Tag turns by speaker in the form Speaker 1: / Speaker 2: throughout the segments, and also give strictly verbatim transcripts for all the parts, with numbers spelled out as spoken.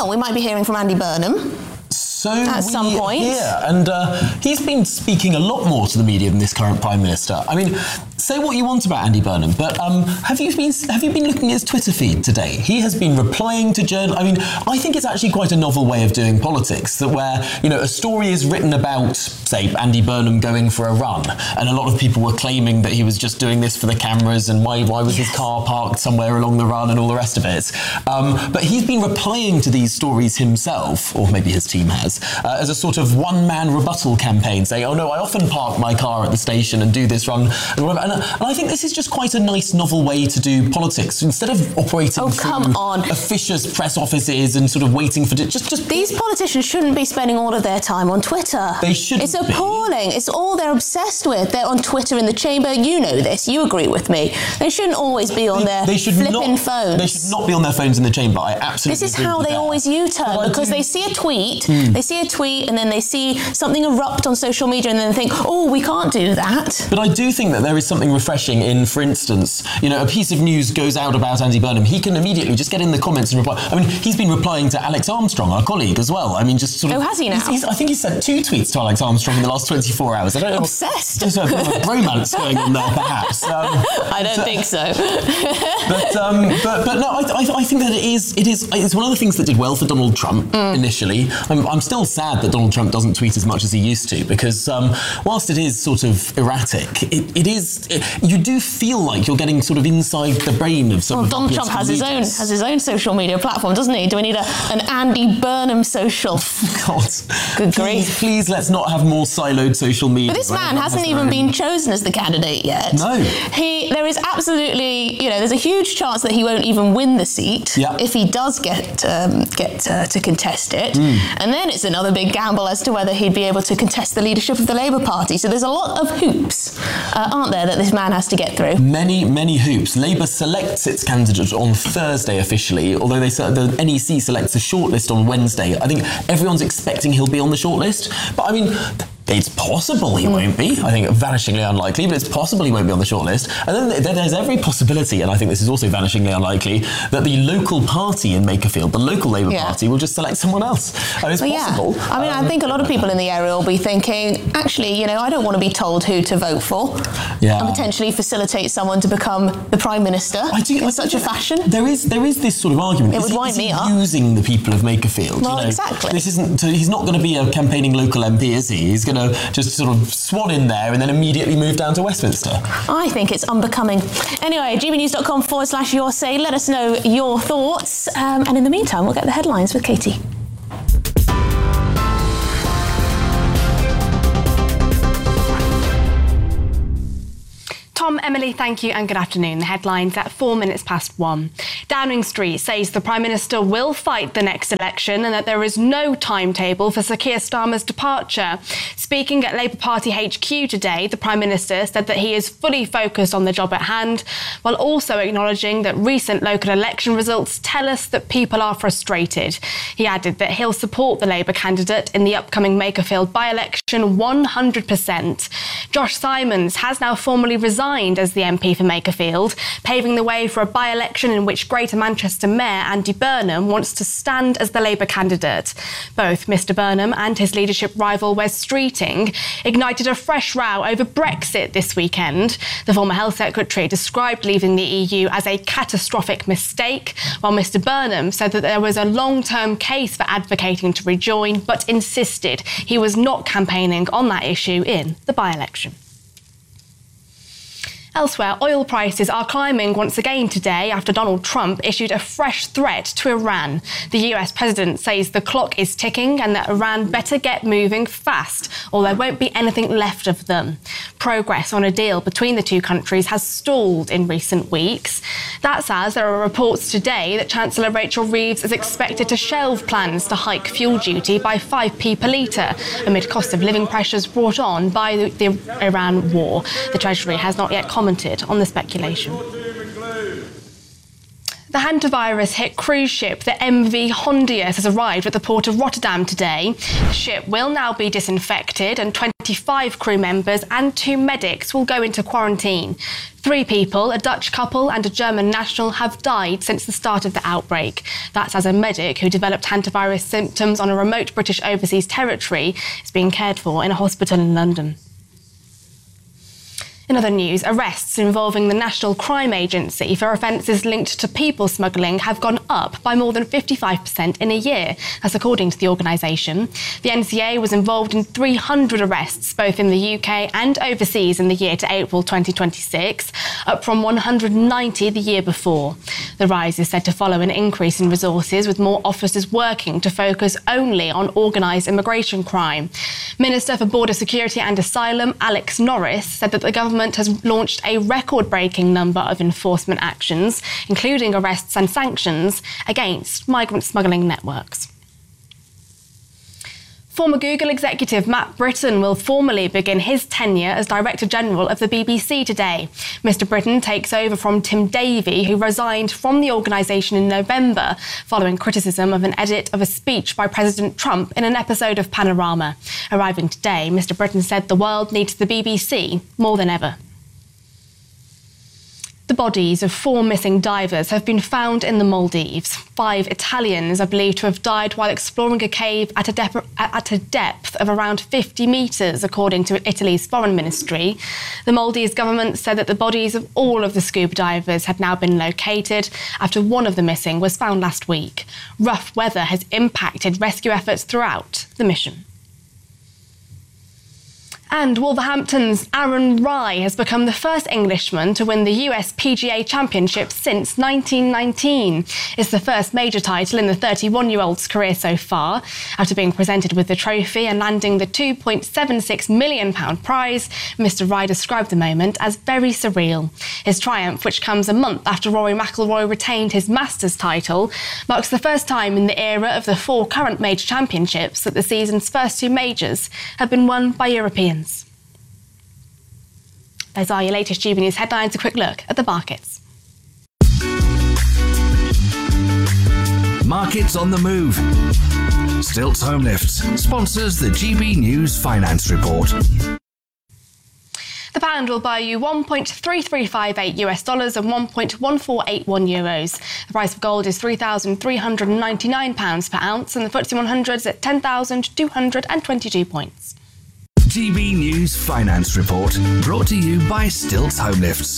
Speaker 1: Well, we might be hearing from Andy Burnham.
Speaker 2: So
Speaker 1: at some point.
Speaker 2: Yeah, and uh, he's been speaking a lot more to the media than this current Prime Minister. I mean, say what you want about Andy Burnham, but um, have you been have you been looking at his Twitter feed today? He has been replying to journalists. I mean, I think it's actually quite a novel way of doing politics, that where, you know, a story is written about, say, Andy Burnham going for a run, and a lot of people were claiming that he was just doing this for the cameras, and why why was yes. his car parked somewhere along the run and all the rest of it. Um, but he's been replying to these stories himself, or maybe his team has, Uh, as a sort of one-man rebuttal campaign, saying, oh no, I often park my car at the station and do this run. And, and, and I think this is just quite a nice, novel way to do politics. Instead of operating
Speaker 1: oh,
Speaker 2: through
Speaker 1: come on.
Speaker 2: officious press offices and sort of waiting for... Just, just
Speaker 1: These politicians shouldn't be spending all of their time on Twitter.
Speaker 2: They shouldn't
Speaker 1: It's appalling.
Speaker 2: Be.
Speaker 1: It's all they're obsessed with. They're on Twitter in the chamber. You know this. You agree with me. They shouldn't always be on
Speaker 2: they,
Speaker 1: their
Speaker 2: they should
Speaker 1: flipping
Speaker 2: not,
Speaker 1: phones.
Speaker 2: They should not be on their phones in the chamber. I absolutely
Speaker 1: This is
Speaker 2: agree
Speaker 1: how
Speaker 2: with
Speaker 1: they
Speaker 2: that.
Speaker 1: always U-turn,
Speaker 2: But
Speaker 1: because
Speaker 2: do...
Speaker 1: they see a tweet,
Speaker 2: mm.
Speaker 1: they see a tweet, and then they see something erupt on social media, and then they think, oh, we can't do that.
Speaker 2: But I do think that there is something refreshing in, for instance, you know, a piece of news goes out about Andy Burnham. He can immediately just get in the comments and reply. I mean, he's been replying to Alex Armstrong, our colleague, as well. I mean, just sort of...
Speaker 1: Oh, has he now?
Speaker 2: He's, he's, I think he sent two tweets to Alex Armstrong in the last twenty-four hours. I don't know.
Speaker 1: Obsessed.
Speaker 2: There's a bit of a bromance going on there, perhaps. Um,
Speaker 1: I don't
Speaker 2: so,
Speaker 1: think so.
Speaker 2: but, um, but but no, I, I, I think that it is it is it's one of the things that did well for Donald Trump mm. initially. I'm, I'm still sad that Donald Trump doesn't tweet as much as he used to, because um, whilst it is sort of erratic, it, it is it, you do feel like you're getting sort of inside the brain of some.
Speaker 1: Well,
Speaker 2: of
Speaker 1: Donald Trump has his own has his own social media platform, doesn't he? Do we need a, an Andy Burnham social?
Speaker 2: God,
Speaker 1: good
Speaker 2: please,
Speaker 1: grief!
Speaker 2: Please, let's not have more siloed social media.
Speaker 1: But this man hasn't even been chosen as the candidate yet.
Speaker 2: No,
Speaker 1: he. There is absolutely, you know, there's a huge chance that he won't even win the seat
Speaker 2: yeah.
Speaker 1: if he does get um, get uh, to contest it,
Speaker 2: mm.
Speaker 1: and then it's another big gamble as to whether he'd be able to contest the leadership of the Labour Party. So there's a lot of hoops, uh, aren't there, that this man has to get through?
Speaker 2: Many, many hoops. Labour selects its candidate on Thursday officially, although they the N E C selects a shortlist on Wednesday. I think everyone's expecting he'll be on the shortlist, but I mean, it's possible he mm. won't be. I think vanishingly unlikely, but it's possible he won't be on the shortlist. And then there's every possibility, and I think this is also vanishingly unlikely, that the local party in Makerfield, the local Labour yeah. Party, will just select someone else. I mean, it's
Speaker 1: well,
Speaker 2: possible.
Speaker 1: Yeah. I mean, um, I think a lot of people in the area will be thinking, actually, you know, I don't want to be told who to vote for,
Speaker 2: yeah.
Speaker 1: and potentially facilitate someone to become the Prime Minister
Speaker 2: I do,
Speaker 1: in
Speaker 2: I
Speaker 1: such a fashion.
Speaker 2: There is there is this sort of argument.
Speaker 1: It
Speaker 2: is
Speaker 1: would
Speaker 2: he,
Speaker 1: wind
Speaker 2: is
Speaker 1: me
Speaker 2: he
Speaker 1: up.
Speaker 2: using the people of Makerfield?
Speaker 1: Well,
Speaker 2: you know,
Speaker 1: exactly.
Speaker 2: This isn't. So he's not going to be a campaigning local M P, is he? He's going to just sort of swan in there and then immediately move down to Westminster.
Speaker 1: I think it's unbecoming. Anyway, gbnews.com forward slash your say. Let us know your thoughts. Um, and in the meantime, we'll get the headlines with Katie.
Speaker 3: Tom, Emily, thank you and good afternoon. The headlines at four minutes past one. Downing Street says the Prime Minister will fight the next election and that there is no timetable for Sir Keir Starmer's departure. Speaking at Labour Party H Q today, the Prime Minister said that he is fully focused on the job at hand, while also acknowledging that recent local election results tell us that people are frustrated. He added that he'll support the Labour candidate in the upcoming Makerfield by-election one hundred percent. Josh Simons has now formally resigned as the M P for Makerfield, paving the way for a by-election in which Greater Manchester Mayor Andy Burnham wants to stand as the Labour candidate. Both Mr Burnham and his leadership rival Wes Streeting ignited a fresh row over Brexit this weekend. The former Health Secretary described leaving the E U as a catastrophic mistake, while Mr Burnham said that there was a long-term case for advocating to rejoin, but insisted he was not campaigning on that issue in the by-election. Elsewhere, oil prices are climbing once again today after Donald Trump issued a fresh threat to Iran. The U S president says the clock is ticking and that Iran better get moving fast, or there won't be anything left of them. Progress on a deal between the two countries has stalled in recent weeks. That's as there are reports today that Chancellor Rachel Reeves is expected to shelve plans to hike fuel duty by five p per litre amid cost of living pressures brought on by the, the Iran war. The Treasury has not yet commented on the speculation. The hantavirus-hit cruise ship, the M V Hondius, has arrived at the port of Rotterdam today. The ship will now be disinfected and twenty ninety-five crew members and two medics will go into quarantine. Three people, a Dutch couple and a German national, have died since the start of the outbreak. That's as a medic who developed hantavirus symptoms on a remote British overseas territory is being cared for in a hospital in London. In other news, arrests involving the National Crime Agency for offences linked to people smuggling have gone up by more than fifty-five percent in a year, that's according to the organisation. The N C A was involved in three hundred arrests, both in the U K and overseas in the year to April twenty twenty-six, up from one hundred ninety the year before. The rise is said to follow an increase in resources, with more officers working to focus only on organised immigration crime. Minister for Border Security and Asylum, Alex Norris, said that the government has launched a record-breaking number of enforcement actions, including arrests and sanctions, against migrant smuggling networks. Former Google executive Matt Britton will formally begin his tenure as Director General of the B B C today. Mister Britton takes over from Tim Davie, who resigned from the organisation in November following criticism of an edit of a speech by President Trump in an episode of Panorama. Arriving today, Mister Britton said the world needs the B B C more than ever. The bodies of four missing divers have been found in the Maldives. Five Italians are believed to have died while exploring a cave at a, de- at a depth of around fifty metres, according to Italy's foreign ministry. The Maldives government said that the bodies of all of the scuba divers had now been located after one of the missing was found last week. Rough weather has impacted rescue efforts throughout the mission. And Wolverhampton's Aaron Rai has become the first Englishman to win the U S P G A Championship since nineteen nineteen. It's the first major title in the thirty-one-year-old's career so far. After being presented with the trophy and landing the two point seven six million pounds prize, Mister Rai described the moment as very surreal. His triumph, which comes a month after Rory McIlroy retained his Masters title, marks the first time in the era of the four current major championships that the season's first two majors have been won by Europeans. Those are your latest G B News headlines. A quick look at the markets.
Speaker 4: Markets on the move. Stilts Home Lifts sponsors the G B News Finance Report.
Speaker 3: The pound will buy you one point three three five eight US dollars and one point one four eight one euros. The price of gold is three thousand three hundred ninety-nine pounds per ounce, and the F T S E one hundred is at ten thousand two hundred twenty-two points.
Speaker 4: G B News Finance Report, brought to you by Stilts Home Lifts.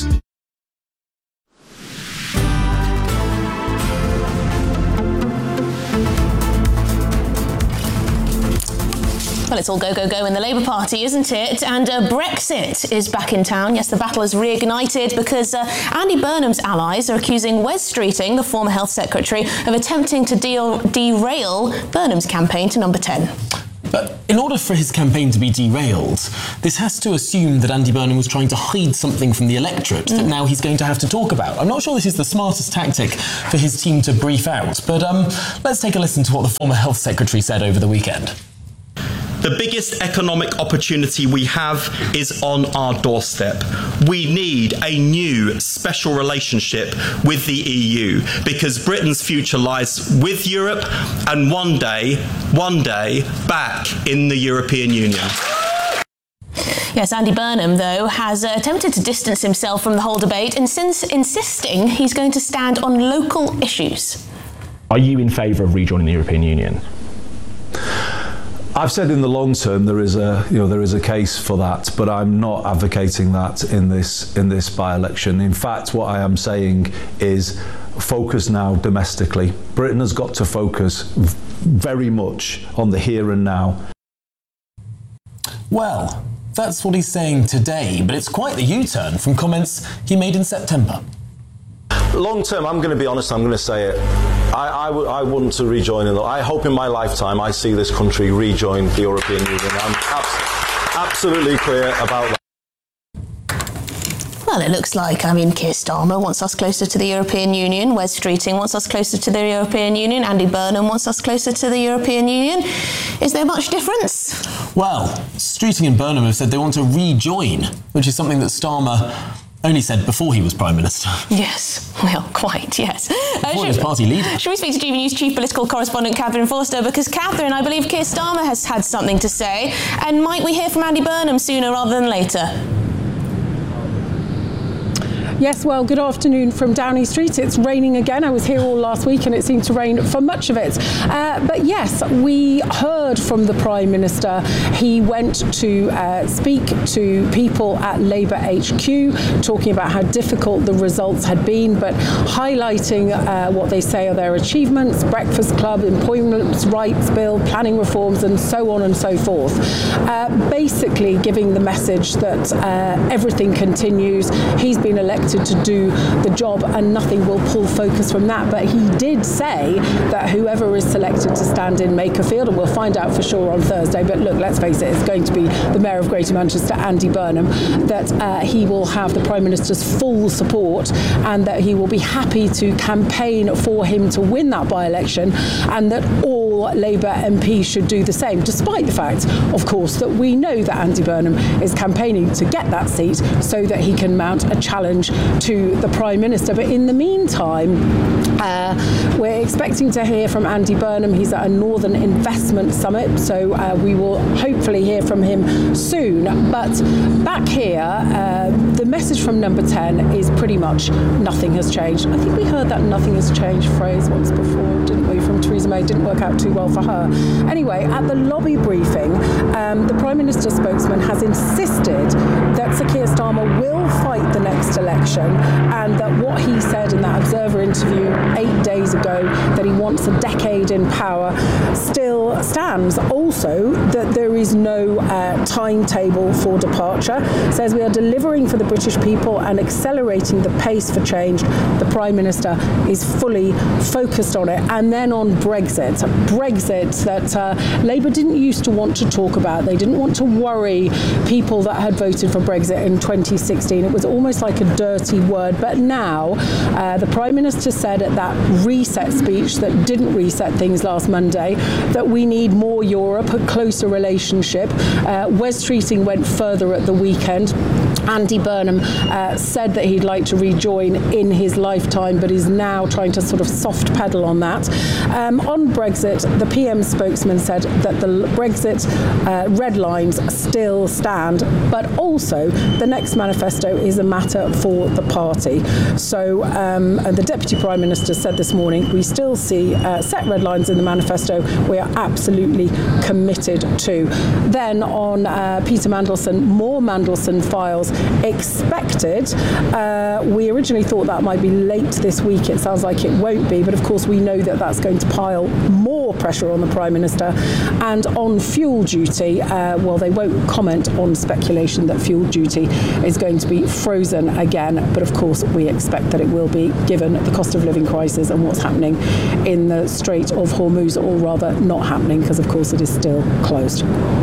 Speaker 1: Well, it's all go, go, go in the Labour Party, isn't it? And uh, Brexit is back in town. Yes, the battle has reignited because uh, Andy Burnham's allies are accusing Wes Streeting, the former Health Secretary, of attempting to de- derail Burnham's campaign to number ten.
Speaker 2: But in order for his campaign to be derailed, this has to assume that Andy Burnham was trying to hide something from the electorate mm. that now he's going to have to talk about. I'm not sure this is the smartest tactic for his team to brief out, but um, let's take a listen to what the former Health Secretary said over the weekend.
Speaker 5: The biggest economic opportunity we have is on our doorstep. We need a new special relationship with the E U because Britain's future lies with Europe and one day, one day, back in the European Union.
Speaker 1: Yes, Andy Burnham, though, has uh, attempted to distance himself from the whole debate and since insisting he's going to stand on local issues.
Speaker 6: Are you in favour of rejoining the European Union?
Speaker 7: I've said in the long term there is a you know there is a case for that, but I'm not advocating that in this in this by-election. In fact, what I am saying is focus now domestically. Britain has got to focus very much on the here and now.
Speaker 2: Well, that's what he's saying today, but it's quite the U-turn from comments he made in September.
Speaker 7: Long term, I'm going to be honest, I'm going to say it. I, I, w- I want to rejoin. In the, I hope in my lifetime I see this country rejoin the European Union. I'm abs- absolutely clear about that.
Speaker 1: Well, it looks like, I mean, Keir Starmer wants us closer to the European Union, Wes Streeting wants us closer to the European Union, Andy Burnham wants us closer to the European Union. Is there much difference?
Speaker 2: Well, Streeting and Burnham have said they want to rejoin, which is something that Starmer only said before he was Prime Minister.
Speaker 1: Yes, well, quite, yes.
Speaker 2: Before
Speaker 1: uh,
Speaker 2: he was party leader.
Speaker 1: Should we speak to G B News Chief Political Correspondent Catherine Forster? Because, Catherine, I believe Keir Starmer has had something to say. And might we hear from Andy Burnham sooner rather than later?
Speaker 8: Yes, well, good afternoon from Downing Street. It's raining again. I was here all last week and it seemed to rain for much of it. Uh, but yes, we heard from the Prime Minister. He went to uh, speak to people at Labour H Q, talking about how difficult the results had been, but highlighting uh, what they say are their achievements: Breakfast Club, Employment Rights Bill, planning reforms, and so on and so forth. Uh, basically giving the message that uh, everything continues. He's been elected to do the job and nothing will pull focus from that. But he did say that whoever is selected to stand in Makerfield, and we'll find out for sure on Thursday, but look, let's face it, it's going to be the Mayor of Greater Manchester, Andy Burnham, that uh, he will have the Prime Minister's full support and that he will be happy to campaign for him to win that by-election, and that all Labour M Ps should do the same, despite the fact, of course, that we know that Andy Burnham is campaigning to get that seat so that he can mount a challenge to the Prime Minister. But in the meantime, uh, we're expecting to hear from Andy Burnham. He's at a Northern Investment Summit, so uh, we will hopefully hear from him soon. But back here, uh, the message from Number ten is pretty much nothing has changed. I think we heard that nothing has changed phrase once before, didn't we, from Theresa May? Didn't work out too well for her. Anyway, at the lobby briefing, um, the Prime Minister's spokesman has insisted that Sir Keir Starmer will fight the next election, and that what he said in that Observer interview eight days ago, that he wants a decade in power, still stands. Also, that there is no uh, timetable for departure. Says we are delivering for the British people and accelerating the pace for change. The Prime Minister is fully focused on it. And then on Brexit. Brexit that uh, Labour didn't used to want to talk about. They didn't want to worry people that had voted for Brexit in twenty sixteen. It was almost like a dirty word. But now, uh, the Prime Minister said at that reset speech that didn't reset things last Monday, that we need more Europe, a closer relationship. Uh, Wes Streeting went further at the weekend. Andy Burnham uh, said that he'd like to rejoin in his lifetime, but is now trying to sort of soft pedal on that. Um, on Brexit, the P M spokesman said that the Brexit uh, red lines still stand, but also the next manifesto is a matter for the party. So um, and the Deputy Prime Minister said this morning, we still see uh, set red lines in the manifesto we are absolutely committed to. Then on uh, Peter Mandelson, more Mandelson files expected. Uh, we originally thought that might be late this week. It sounds like it won't be, but of course we know that that's going to pile more pressure on the Prime Minister. And on fuel duty, uh, well, they won't comment on speculation that fuel duty is going to be frozen again, but of course we expect that it will be, given the cost of living crisis and what's happening in the Strait of Hormuz, or rather not happening, because of course it is still closed.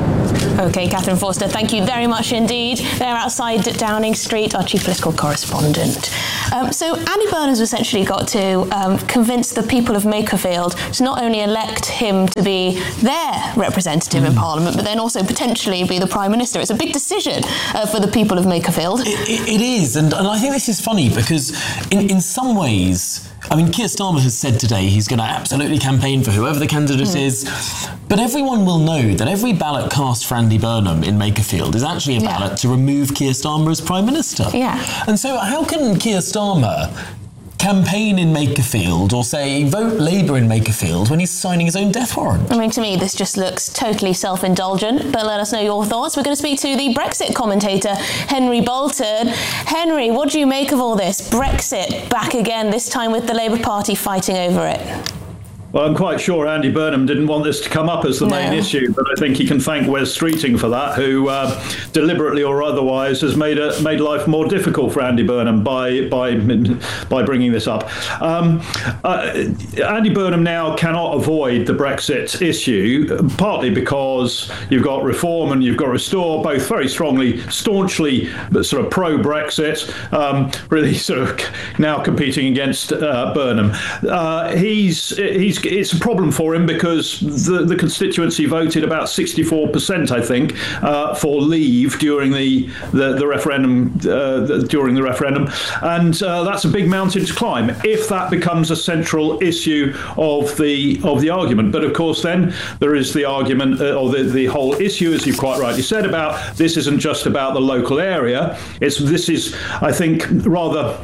Speaker 1: OK, Catherine Forster, thank you very much indeed. They're outside Downing Street, our chief political correspondent. Um, so Andy Burnham's essentially got to um, convince the people of Makerfield to not only elect him to be their representative mm. in Parliament, but then also potentially be the Prime Minister. It's a big decision uh, for the people of Makerfield.
Speaker 2: It, it, it is, and, and I think this is funny because in, in some ways, I mean, Keir Starmer has said today he's going to absolutely campaign for whoever the candidate mm. is, but everyone will know that every ballot cast for Andy Burnham in Makerfield is actually a
Speaker 1: yeah.
Speaker 2: ballot to remove Keir Starmer as Prime Minister.
Speaker 1: Yeah.
Speaker 2: And so how can Keir Starmer campaign in Makerfield or say vote Labour in Makerfield when he's signing his own death warrant?
Speaker 1: I mean, to me, this just looks totally self-indulgent, but let us know your thoughts. We're going to speak to the Brexit commentator, Henry Bolton. Henry, what do you make of all this? Brexit back again, this time with the Labour Party fighting over it.
Speaker 9: Well, I'm quite sure Andy Burnham didn't want this to come up as the no. main issue, but I think he can thank Wes Streeting for that, who uh, deliberately or otherwise has made a, made life more difficult for Andy Burnham by by by bringing this up. Um, uh, Andy Burnham now cannot avoid the Brexit issue, partly because you've got Reform and you've got Restore, both very strongly, staunchly sort of pro-Brexit, um, really sort of now competing against uh, Burnham. Uh, he's he's it's a problem for him because the, the constituency voted about sixty-four percent, I think, uh, for leave during the the, the referendum uh, the, during the referendum, and uh, that's a big mountain to climb if that becomes a central issue of the of the argument. But of course, then there is the argument uh, or the, the whole issue, as you quite rightly said, about this isn't just about the local area. It's this is, I think, rather.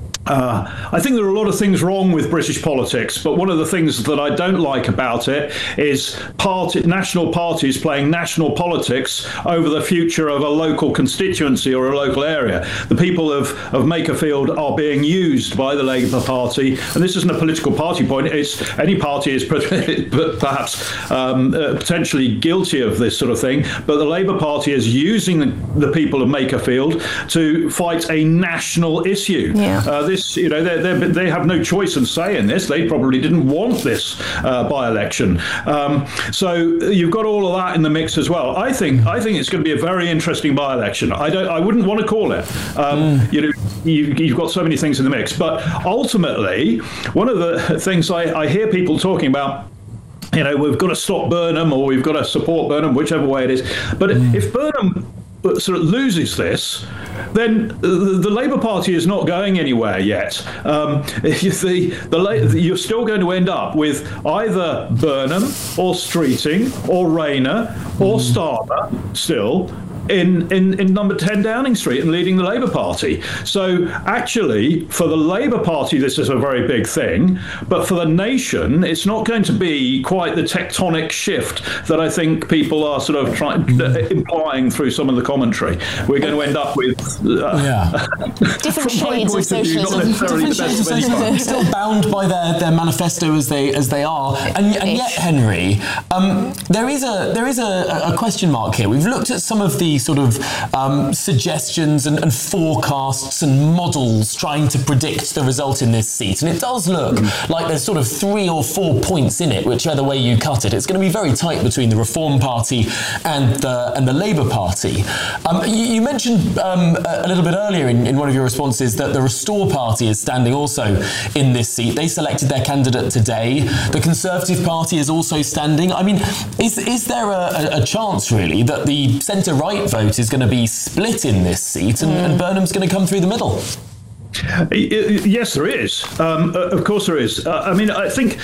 Speaker 9: Uh, I think there are a lot of things wrong with British politics, but one of the things that I don't like about it is party, national parties playing national politics over the future of a local constituency or a local area. The people of, of Makerfield are being used by the Labour Party, and this isn't a political party point. It's any party is perhaps um, uh, potentially guilty of this sort of thing, but the Labour Party is using the, the people of Makerfield to fight a national issue.
Speaker 1: Yeah.
Speaker 9: Uh, this You know, they they have no choice in saying this. They probably didn't want this uh, by-election. Um, so you've got all of that in the mix as well. I think I think it's going to be a very interesting by-election. I don't. I wouldn't want to call it. Um, mm. You know, you, you've got so many things in the mix. But ultimately, one of the things I, I hear people talking about, you know, we've got to stop Burnham or we've got to support Burnham, whichever way it is. But mm. if Burnham sort of loses this, then the, the Labour Party is not going anywhere yet. Um, the, the, you're still going to end up with either Burnham or Streeting or Rayner or Starmer still in, in, in number ten Downing Street and leading the Labour Party. So actually, for the Labour Party, this is a very big thing. But for the nation, it's not going to be quite the tectonic shift that I think people are sort of trying, uh, implying through some of the commentary. We're going to end up with uh,
Speaker 1: yeah. different shades of socialism.
Speaker 2: Different shades of socialism. Still bound by their, their manifesto as they as they are. And, and yet, Henry, um, there is a there is a, a question mark here. We've looked at some of the sort of um, suggestions and, and forecasts and models trying to predict the result in this seat. And it does look mm. like there's sort of three or four points in it, whichever way you cut it. It's going to be very tight between the Reform Party and the, and the Labour Party. Um, you, you mentioned um, a, a little bit earlier in, in one of your responses that the Restore Party is standing also in this seat. They selected their candidate today. The Conservative Party is also standing. I mean, is, is there a, a chance, really, that the centre-right vote is going to be split in this seat and, mm. and Burnham's going to come through the middle?
Speaker 9: Yes, there is. Um, of course, there is. Uh, I mean, I think,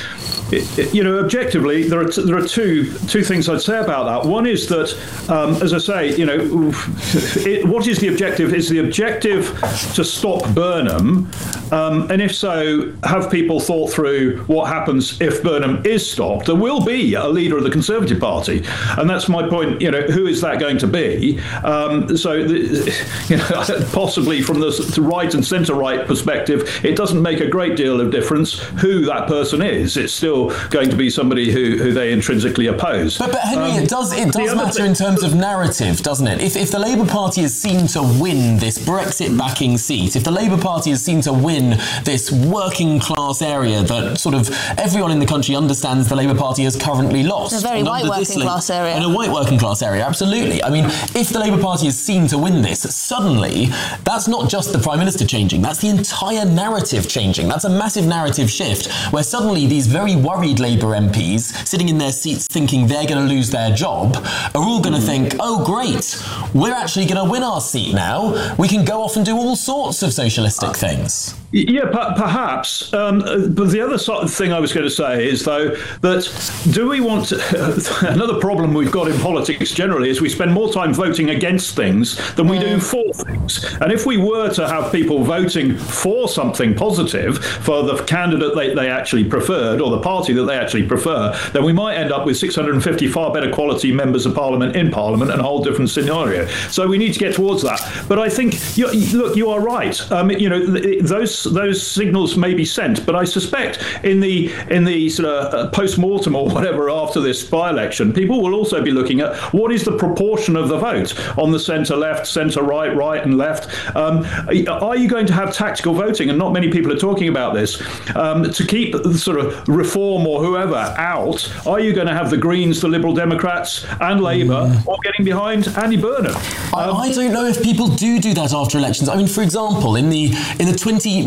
Speaker 9: you know, objectively, there are t- there are two two things I'd say about that. One is that, um, as I say, you know, it, what is the objective? Is the objective to stop Burnham? Um, and if so, have people thought through what happens if Burnham is stopped? There will be a leader of the Conservative Party, and that's my point. You know, who is that going to be? Um, so, the, you know, possibly from the right and centre right perspective, it doesn't make a great deal of difference who that person is. It's still going to be somebody who, who they intrinsically oppose.
Speaker 2: But, but Henry, um, it does it does matter
Speaker 9: thing,
Speaker 2: in terms of narrative, doesn't it? If if the Labour Party is seen to win this Brexit-backing seat, if the Labour Party is seen to win this working-class area that sort of everyone in the country understands the Labour Party has currently lost.
Speaker 1: A very white working-class area.
Speaker 2: And a white working-class area, absolutely. I mean, if the Labour Party is seen to win this, suddenly, that's not just the Prime Minister changing, that's the entire narrative changing. That's a massive narrative shift where suddenly these very worried Labour M Ps sitting in their seats thinking they're going to lose their job are all going to think, oh great, we're actually going to win our seat now. We can go off and do all sorts of socialistic things.
Speaker 9: Yeah, p- perhaps. Um, but the other sort of thing I was going to say is, though, that do we want to, another problem we've got in politics generally is we spend more time voting against things than we do for things. And if we were to have people voting for something positive, for the candidate they, they actually preferred or the party that they actually prefer, then we might end up with six hundred fifty far better quality members of Parliament in Parliament and a whole different scenario. So we need to get towards that. But I think, you, look, you are right. Um, you know, those those signals may be sent, but I suspect in the in the sort of uh, post-mortem or whatever after this by-election, people will also be looking at what is the proportion of the vote on the centre-left, centre-right, right and left. Um, are you going to have tactical voting? And not many people are talking about this. Um, to keep sort of Reform or whoever out, are you going to have the Greens, the Liberal Democrats and Labour mm. all getting behind Andy Burnham?
Speaker 2: Um, I, I don't know if people do do that after elections. I mean, for example, in the in the twenty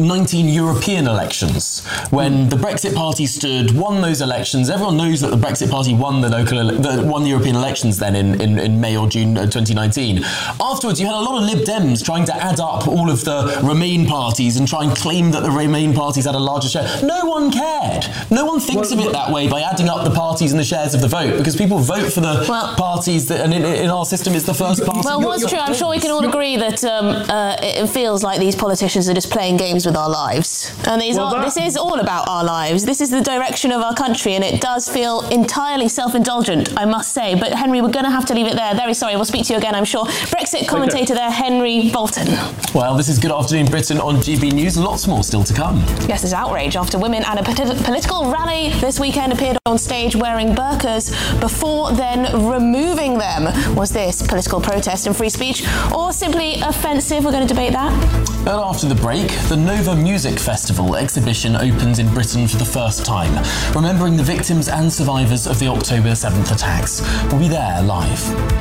Speaker 2: nineteen European elections, when the Brexit Party stood, won those elections. Everyone knows that the Brexit Party won the local, ele- the, won the European elections then in, in, in May or June twenty nineteen. Afterwards, you had a lot of Lib Dems trying to add up all of the Remain parties and try and claim that the Remain parties had a larger share. No one cared. No one thinks well, of it that way by adding up the parties and the shares of the vote, because people vote for the well, parties that, and in, in our system, it's the first party.
Speaker 1: Well, what's true, I'm sure we can all agree that um, uh, it feels like these politicians are just playing games with our lives. And these well, are, this is all about our lives. This is the direction of our country, and it does feel entirely self-indulgent, I must say. But Henry, we're going to have to leave it there. Very sorry. We'll speak to you again, I'm sure. Brexit commentator okay. there, Henry Bolton.
Speaker 2: Well, this is Good Afternoon Britain on G B News. Lots more still to come.
Speaker 1: Yes, there's outrage after women at a politi- political rally this weekend appeared on stage wearing burqas before then removing them. Was this political protest and free speech, or simply offensive? We're going to debate that.
Speaker 2: But after the break, the Nova Music Festival exhibition opens in Britain for the first time, remembering the victims and survivors of the October seventh attacks. We'll be there live.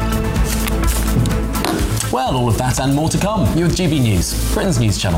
Speaker 2: Well, all of that and more to come. You're with G B News, Britain's news channel.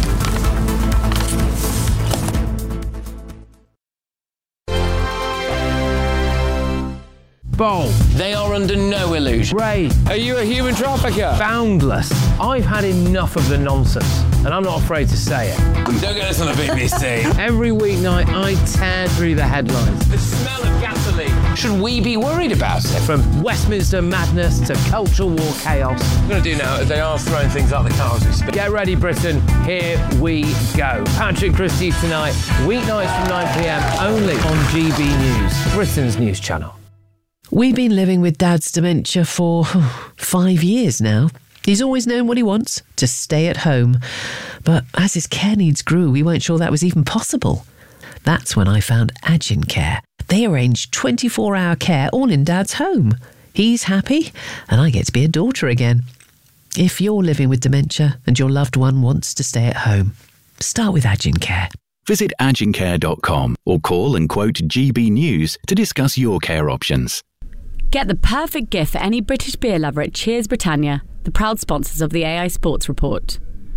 Speaker 10: Bowl. They are under no illusion. Ray, are you a human trafficker? Boundless. I've had enough of the nonsense, and I'm not afraid to say it. Don't get us on the B B C. Every weeknight, I tear through the headlines. The smell of gasoline. Should we be worried about it? From Westminster madness to cultural war chaos. What I'm going to do now is they are throwing things out the car as we speak. Get ready, Britain. Here we go. Patrick Christie's tonight, weeknights from nine p.m, only on G B News, Britain's news channel.
Speaker 11: We've been living with Dad's dementia for five years now. He's always known what he wants, to stay at home. But as his care needs grew, we weren't sure that was even possible. That's when I found Agin Care. They arrange twenty-four hour care all in Dad's home. He's happy, and I get to be a daughter again. If you're living with dementia and your loved one wants to stay at home, start with Agin Care.
Speaker 12: Visit agin care dot com or call and quote G B News to discuss your care options.
Speaker 13: Get the perfect gift for any British beer lover at Cheers Britannia, the proud sponsors of the A I Sports Report.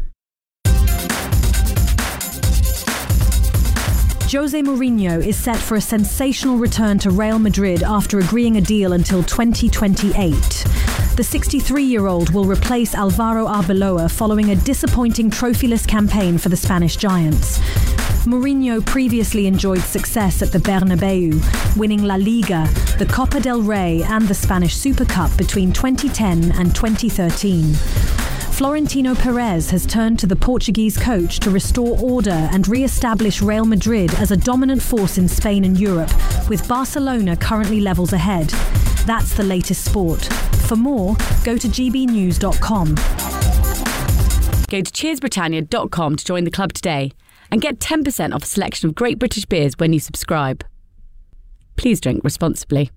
Speaker 14: Jose Mourinho is set for a sensational return to Real Madrid after agreeing a deal until twenty twenty-eight. The sixty-three-year-old will replace Alvaro Arbeloa following a disappointing trophyless campaign for the Spanish Giants. Mourinho previously enjoyed success at the Bernabeu, winning La Liga, the Copa del Rey and the Spanish Super Cup between twenty ten and twenty thirteen. Florentino Perez has turned to the Portuguese coach to restore order and re-establish Real Madrid as a dominant force in Spain and Europe, with Barcelona currently levels ahead. That's the latest sport. For more, go to g b news dot com.
Speaker 13: Go to cheers britannia dot com to join the club today and get ten percent off a selection of great British beers when you subscribe. Please drink responsibly.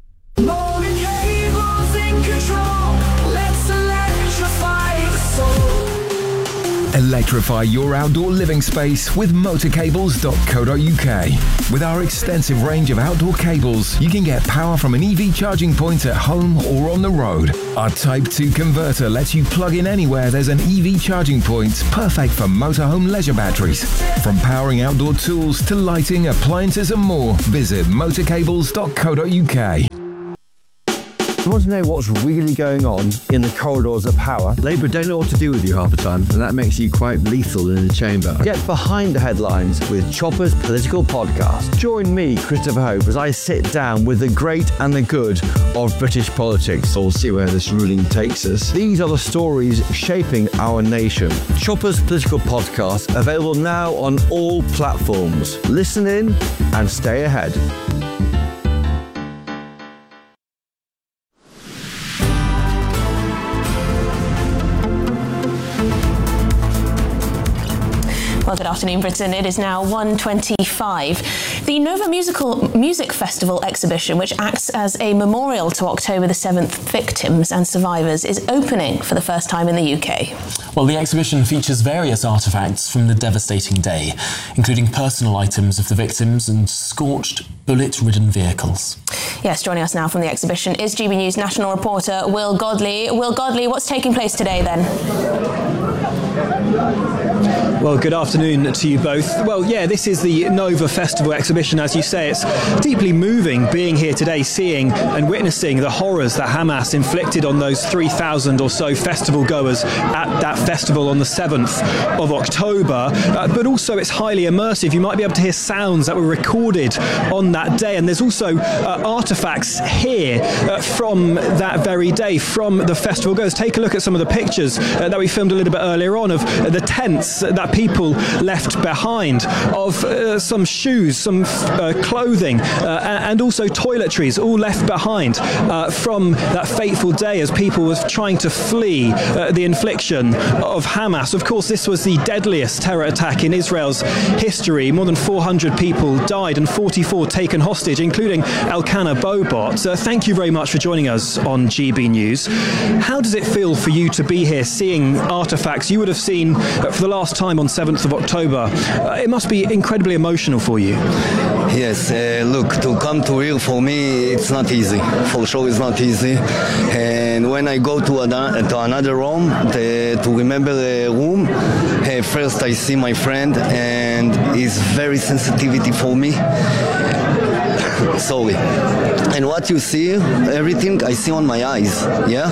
Speaker 15: Electrify your outdoor living space with motor cables dot co dot u k. With our extensive range of outdoor cables, you can get power from an E V charging point at home or on the road. Our Type two converter lets you plug in anywhere there's an E V charging point, perfect for motorhome leisure batteries. From powering outdoor tools to lighting, appliances and more, visit motor cables dot co dot u k.
Speaker 16: You want to know what's really going on in the corridors of power? Labour don't know what to do with you half the time, and that makes you quite lethal in the chamber. Get behind the headlines with Chopper's Political Podcast. Join me, Christopher Hope, as I sit down with the great and the good of British politics. We'll see where this ruling takes us. These are the stories shaping our nation. Chopper's Political Podcast, available now on all platforms. Listen in and stay ahead.
Speaker 1: Well, good afternoon, Britain. It is now one twenty-five. The Nova Musical Music Festival exhibition, which acts as a memorial to October the seventh victims and survivors, is opening for the first time in the U K.
Speaker 2: Well, the exhibition features various artefacts from the devastating day, including personal items of the victims and scorched, bullet-ridden vehicles.
Speaker 1: Yes, joining us now from the exhibition is G B News national reporter Will Godley. Will Godley, what's taking place today then?
Speaker 17: Well, good afternoon to you both. Well, yeah, this is the Nova Festival exhibition. As you say, it's deeply moving being here today, seeing and witnessing the horrors that Hamas inflicted on those three thousand or so festival goers at that festival on the seventh of October. Uh, but also it's highly immersive. You might be able to hear sounds that were recorded on that day. And there's also uh, artifacts here uh, from that very day, from the festival goers. Take a look at some of the pictures uh, that we filmed a little bit earlier on of uh, the tents that people left behind, of uh, some shoes, some uh, clothing, uh, and also toiletries, all left behind uh, from that fateful day as people were trying to flee uh, the infliction of Hamas. Of course, this was the deadliest terror attack in Israel's history. More than four hundred people died and forty-four taken hostage, including Elkanah Bobot. Uh, thank you very much for joining us on G B News. How does it feel for you to be here, seeing artifacts you would have seen uh, for the last time on seventh of October? Uh, it must be incredibly emotional for you.
Speaker 18: Yes, uh, look, to come to here for me, it's not easy. For sure, it's not easy. And when I go to, an- to another room, the, to remember the room, uh, first I see my friend, and it's very sensitivity for me. Sorry. And what you see, everything I see on my eyes, yeah?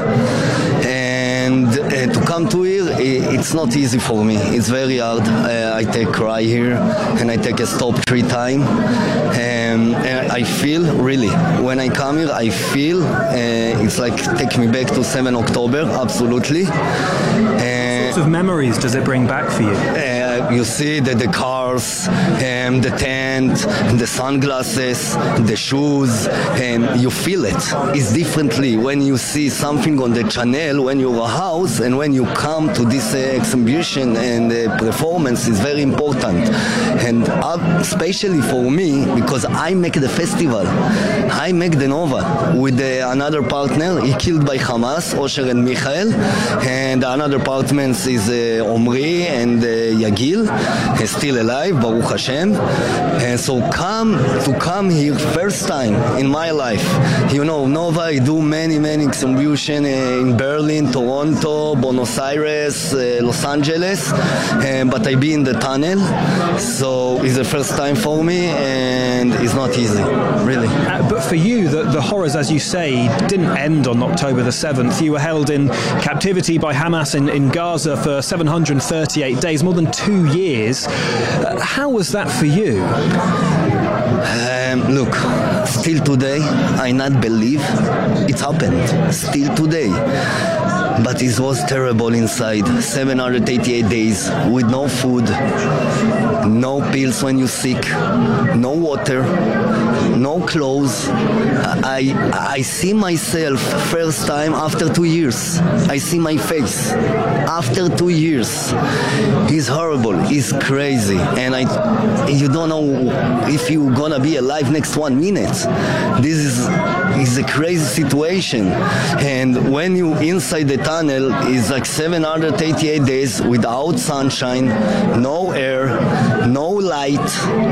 Speaker 18: And uh, to come to here, it's not easy for me. It's very hard. Uh, I take cry here, and I take a stop three times. Um, and I feel, really, when I come here, I feel uh, it's like take me back to seventh of October, absolutely.
Speaker 17: Uh, what sorts of memories does it bring back for you?
Speaker 18: Uh, you see that the cars, um, the tent, the sunglasses, the shoes, and you feel it. It's differently when you see something on the channel, when you're a house, and when you come to this uh, exhibition and uh, performance is very important. And uh, especially for me, because I make the festival, I make the Nova with uh, another partner. He killed by Hamas, Osher and Michael, and another partner is uh, Omri and uh, Yagil, uh, still alive, Baruch Hashem. And so come to come here first time in my life. You know, Nova, I do many, many exhibitions uh, in Berlin, Toronto, Buenos Aires, uh, Los Angeles, uh, but I be in the tunnel. So it's the first time for me, and it's not easy, really.
Speaker 17: Uh, but for you, the, the horrors, as you say, didn't end on October the seventh. You were held in captivity by Hamas in, in Gaza for seven hundred thirty-eight days, more than two years. Uh, how was that for you?
Speaker 18: Um, look, still today, I not believe it happened. Still today. But it was terrible inside. seven hundred eighty-eight days with no food, no pills when you're sick, no water, no clothes. I I see myself first time after two years. I see my face after two years. It's horrible. It's crazy, and I you don't know if you're gonna be alive next one minute. This is is a crazy situation, and when you inside the tunnel, it's like seven hundred eighty-eight days without sunshine, no air, no light,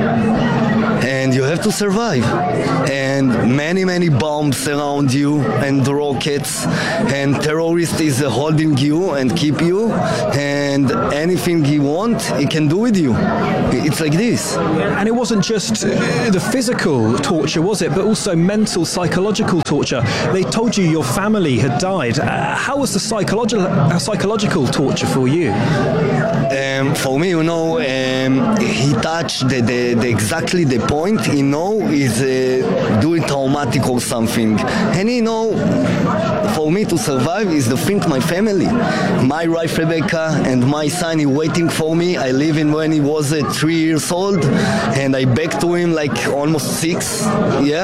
Speaker 18: and you have to survive. And many, many bombs around you, and rockets, and terrorists is holding you and keep you, and anything he want, he can do with you. It's like this.
Speaker 17: And it wasn't just the physical torture, was it? But also mental, psychological torture. They told you your family had died. Uh, how was the psychological uh, psychological torture for you?
Speaker 18: Um, for me, you know, um, he touched the, the, the exactly the point. You know, is uh, doing traumatic or something, and you know, for me to survive is to think my family, my wife Rebecca and my son. He waiting for me. I live in when he was uh, three years old, and I back to him like almost six. Yeah,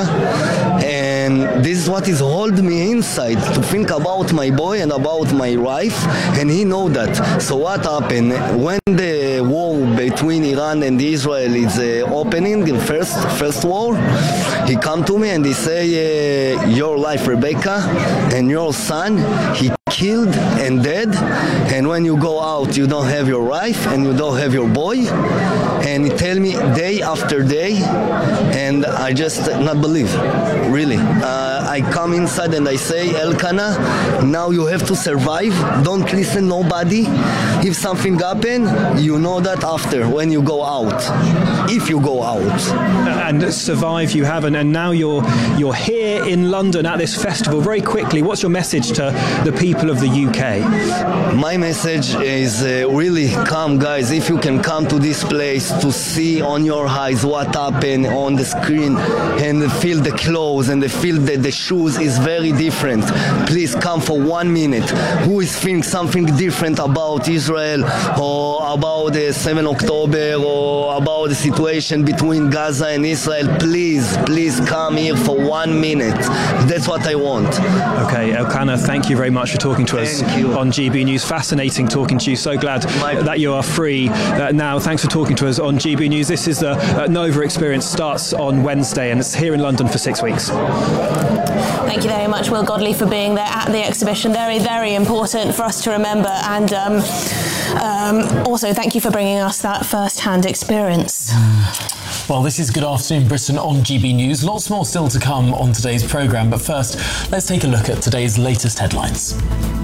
Speaker 18: and this is what is holding me inside to think about my boy and about my wife, and he know that. So what happened when the war between Iran and Israel is uh, opening, the first first war? He come to me and he say, uh, your life, Rebecca, and your son, he killed and dead, and when you go out, you don't have your wife and you don't have your boy. And he tell me day after day, and I just not believe, really. Uh, uh, I come inside and I say, Elkanah, now you have to survive. Don't listen nobody. If something happen, you know that after when you go out, if you go out.
Speaker 17: And survive you haven't, and now you're you're here in London at this festival. Very quickly, what's your message to the people of the U K?
Speaker 18: My message is uh, really come, guys. If you can come to this place to see on your eyes what happened on the screen and feel the clothes and feel that the shoes is very different, please come for one minute. Who is feeling something different about Israel or about the seventh of October or about the situation between Gaza and Israel, please, please come here for one minute. That's what I want.
Speaker 17: Okay, Elkanah, thank you very much for talking to us on G B News. Fascinating talking to you. So glad that you are free uh, now. Thanks for talking to us on G B News. This is the uh, Nova Experience, starts on Wednesday and it's here in London for six weeks.
Speaker 1: Thank you very much, Will Godley, for being there at the exhibition. Very, very important for us to remember. And um, um, also, thank you for bringing us that first-hand experience.
Speaker 2: Well, this is Good Afternoon Britain on G B News. Lots more still to come on today's programme, but first, let's take a look at today's latest headlines.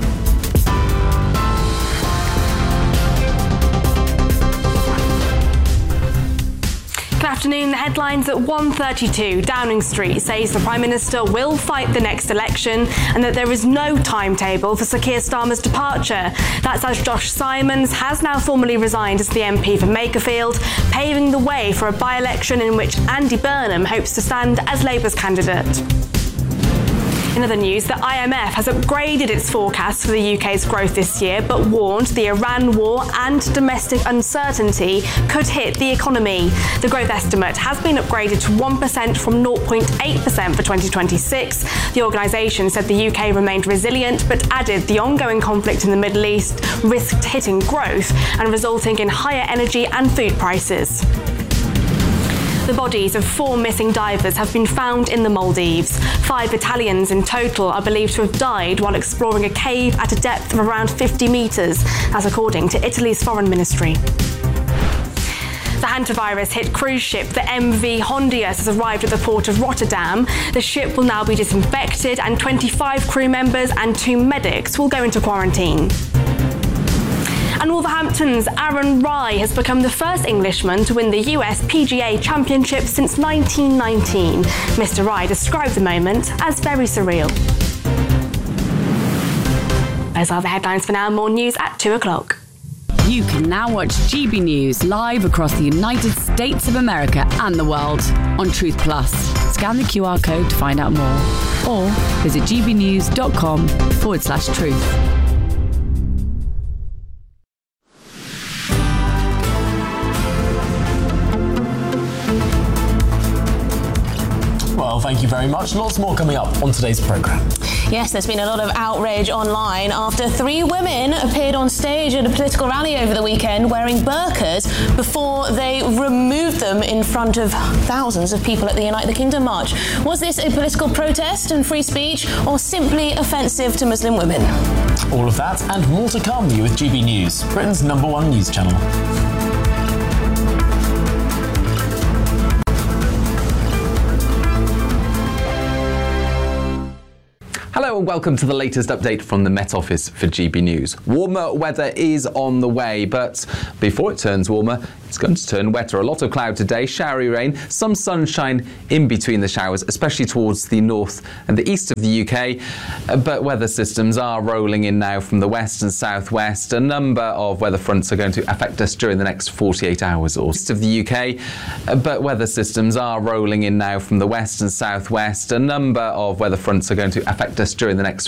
Speaker 3: Good afternoon. The headlines at one thirty-two. Downing Street says the Prime Minister will fight the next election and that there is no timetable for Sir Keir Starmer's departure. That's as Josh Simons has now formally resigned as the M P for Makerfield, paving the way for a by-election in which Andy Burnham hopes to stand as Labour's candidate. In other news, the I M F has upgraded its forecast for the U K's growth this year, but warned the Iran war and domestic uncertainty could hit the economy. The growth estimate has been upgraded to one percent from zero point eight percent for twenty twenty-six. The organisation said the U K remained resilient, but added the ongoing conflict in the Middle East risked hitting growth and resulting in higher energy and food prices. The bodies of four missing divers have been found in the Maldives. Five Italians in total are believed to have died while exploring a cave at a depth of around fifty metres, as according to Italy's foreign ministry. The hantavirus hit cruise ship, the M V Hondius, has arrived at the port of Rotterdam. The ship will now be disinfected and twenty-five crew members and two medics will go into quarantine. And Wolverhampton's Aaron Rai has become the first Englishman to win the U S P G A Championship since nineteen nineteen. Mister Rai described the moment as very surreal. Those are the headlines for now. More news at two o'clock.
Speaker 13: You can now watch G B News live across the United States of America and the world on Truth Plus. Scan the Q R code to find out more or visit gbnews.com forward slash truth.
Speaker 2: Well, thank you very much. Lots more coming up on today's programme.
Speaker 1: Yes, there's been a lot of outrage online after three women appeared on stage at a political rally over the weekend wearing burqas before they removed them in front of thousands of people at the Unite the Kingdom march. Was this a political protest and free speech or simply offensive to Muslim women?
Speaker 2: All of that and more to come with G B News, Britain's number one news channel.
Speaker 19: Hello and welcome to the latest update from the Met Office for G B News. Warmer weather is on the way, but before it turns warmer, it's going to turn wetter. A lot of cloud today, showery rain, some sunshine in between the showers, especially towards the north and the east of the U K. But weather systems are rolling in now from the west and southwest. A number of weather fronts are going to affect us during the next forty-eight hours or so of the U K. But weather systems are rolling in now from the west and southwest. A number of weather fronts are going to affect us during the next